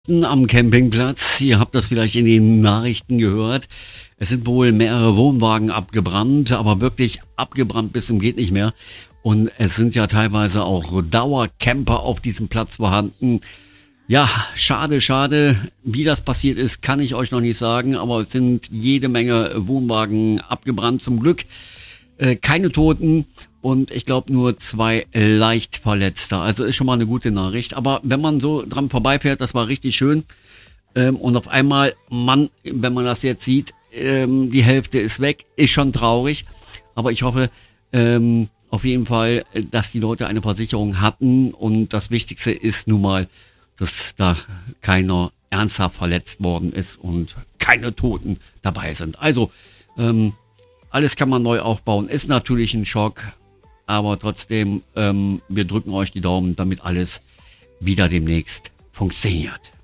Am Campingplatz. Ihr habt das vielleicht in den Nachrichten gehört. Es sind wohl mehrere Wohnwagen abgebrannt, aber wirklich abgebrannt bis zum geht nicht mehr. Und es sind ja teilweise auch Dauercamper auf diesem Platz vorhanden. Ja, schade. Wie das passiert ist, kann ich euch noch nicht sagen, aber es sind jede Menge Wohnwagen abgebrannt. Zum Glück keine Toten und ich glaube nur 2 leicht Verletzte. Also ist schon mal eine gute Nachricht. Aber wenn man so dran vorbeifährt, das war richtig schön. Und auf einmal, wenn man das jetzt sieht, die Hälfte ist weg, ist schon traurig. Aber ich hoffe auf jeden Fall, dass die Leute eine Versicherung hatten. Und das Wichtigste ist nun mal, dass da keiner ernsthaft verletzt worden ist und keine Toten dabei sind. Also, alles kann man neu aufbauen. Ist natürlich ein Schock, aber trotzdem, wir drücken euch die Daumen, damit alles wieder demnächst funktioniert.